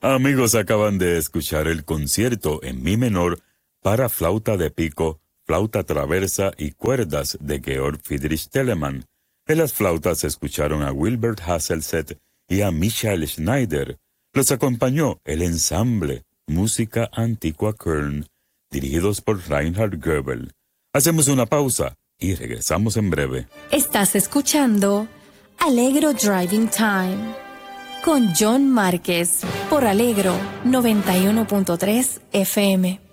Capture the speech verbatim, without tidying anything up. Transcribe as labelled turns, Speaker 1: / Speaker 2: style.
Speaker 1: Amigos, acaban de escuchar el concierto en mi menor para flauta de pico, flauta traversa y cuerdas de Georg Friedrich Telemann. En las flautas escucharon a Wilbert Hasselset y a Michael Schneider. Los acompañó el ensamble Música Antigua Köln, dirigidos por Reinhard Goebel. Hacemos una pausa y regresamos en breve.
Speaker 2: Estás escuchando Allegro Driving Time con John Márquez por Allegro noventa y uno punto tres F M.